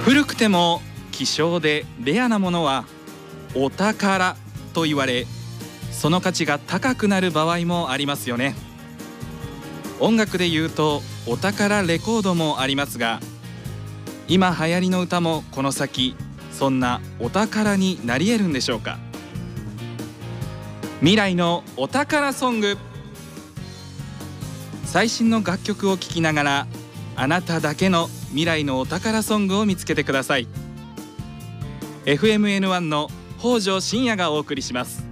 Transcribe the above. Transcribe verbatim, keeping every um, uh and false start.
古くても希少でレアなものはお宝と言われ、その価値が高くなる場合もありますよね。音楽で言うとお宝レコードもありますが、今流行りの歌もこの先そんなお宝になり得るんでしょうか。未来のお宝ソング。最新の楽曲を聴きながら、あなただけの未来のお宝ソングを見つけてください。エフエムエヌワン の北条信也がお送りします。